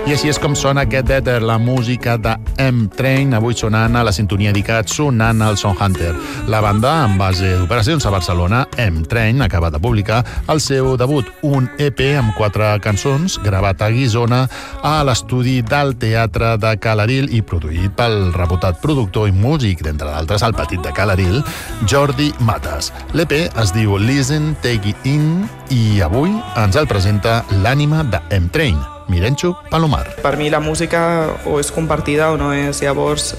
I així és com sona aquest Ether, la música de M-Train, avui sonant a la sintonia d'ICAT, sonant al Sound Hunter. La banda, amb base d'operacions a Barcelona, M-Train, acaba de publicar el seu debut, un EP amb 4 cançons, gravat a Guissona, a l'estudi del Teatre de Calaril i produït pel reputat productor i músic, d'entre d'altres, el petit de Calaril, Jordi Matas. L'EP es diu Listen, Take It In i avui ens el presenta l'ànima de M-Train, Mirencho Palomar. Per mi la música o és compartida o no és. Llavors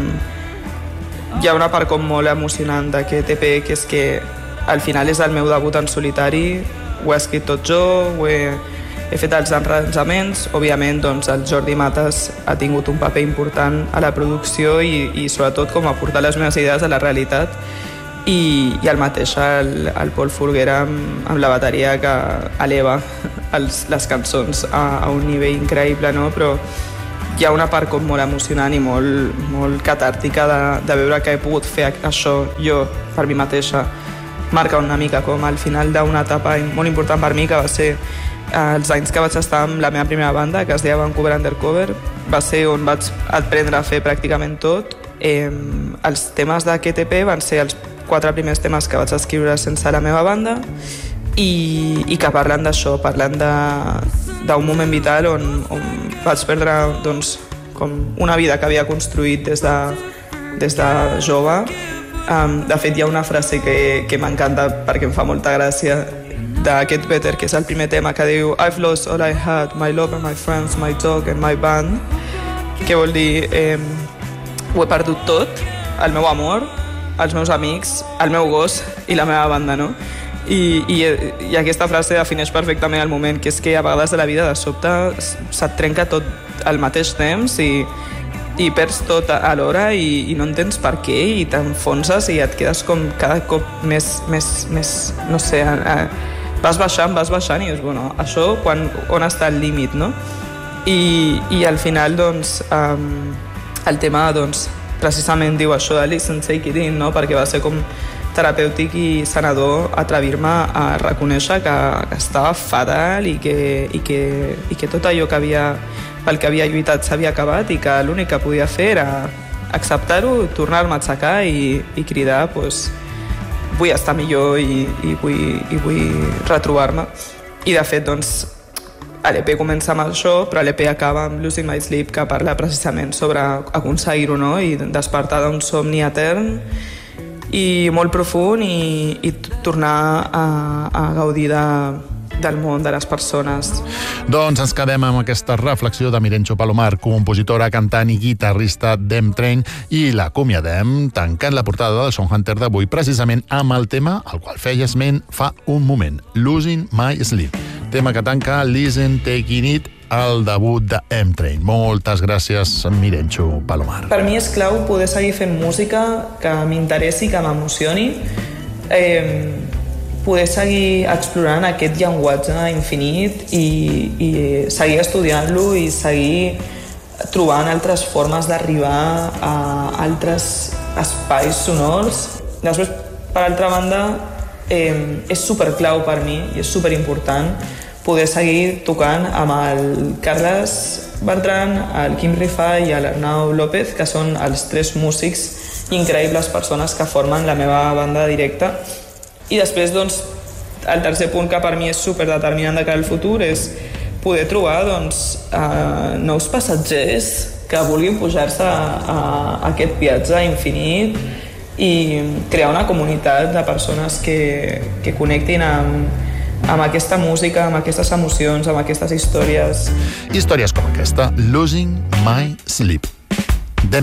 hi ha una part com molt emocionant d'aquest EP, que és que al final és el meu debut en solitari, ho he escrit tot jo, he fet els arranjaments. Òbviament doncs, el Jordi Matas ha tingut un paper important a la producció i sobretot com a portar les meves idees a la realitat, i el mateix el Pol Folguera amb la bateria, que eleva les cançons a un nivell increïble, no? Però hi ha una part com molt emocionant i molt catàrtica de veure que he pogut fer això jo per mi mateixa. Marca una mica com al final d'una etapa molt important per mi, que va ser els anys que vaig estar amb la meva primera banda, que es deia Vancouver Undercover. Va ser on vaig aprendre a fer pràcticament tot. Els temes d'aquest EP van ser els 4 primers temes que vaig escriure sense la meva banda i que parlen d'això, parlen d'un moment vital on vaig perdre doncs, com una vida que havia construït des de jove. De fet, hi ha una frase que m'encanta perquè em fa molta gràcia, d'aquest Better, que és el primer tema, que diu I've lost all I had, my love and my friends, my dog and my band, que vol dir ho he perdut tot, el meu amor, els meus amics, el meu gos i la meva banda, no? I aquesta frase defineix perfectament el moment, que és que a vegades de la vida de sobte se't trenca tot al mateix temps i perds tot alhora i no entens per què i t'enfonses i et quedes com cada cop més no sé, vas baixant i dius, bueno, això on està el límit, no? I al final, doncs, el tema, doncs, precisament diu això de Listen, Take It In, no? Perquè va ser com terapèutic i sanador atrevir-me a reconèixer que estava fatal i que tot allò pel que havia lluitat s'havia acabat i que l'únic que podia fer era acceptar-ho, tornar-me a aixecar i cridar, doncs, vull estar millor i vull retrobar-me. I de fet, doncs, l'EP comença amb això, però l'EP acaba amb Losing My Sleep, que parla precisament sobre aconseguir-ho, no? I despertar d'un somni etern i molt profund i tornar a gaudir del món, de les persones. Doncs ens quedem amb aquesta reflexió de Mirencho Palomar, compositora, cantant i guitarrista d'M-Train, i l'acomiadem tancant la portada del Sound Hunter d'avui precisament amb el tema al qual feia esment fa un moment, Losing My Sleep, tema que tanca Listen, Take It, el debut de M-Train. Moltes gràcies, Mirencho Palomar. Per mi és clau poder seguir fent música que m'interessi, que m'emocioni, poder seguir explorant aquest llenguatge infinit i seguir estudiant-lo i seguir trobant altres formes d'arribar a altres espais sonors. Després, per altra banda, és superclau per mi i és superimportant poder seguir tocant amb el Carles Bertran, el Quim Rifà i l'Arnau López, que són els 3 músics increïbles persones que formen la meva banda directa. I després, doncs, el tercer punt que per mi és superdeterminant de cara al futur és poder trobar, doncs, nous passatgers que vulguin pujar-se a aquest viatge infinit i crear una comunitat de persones que connectin amb aquesta música, amb aquestes emocions, amb aquestes històries. Històries com aquesta, Losing My Sleep.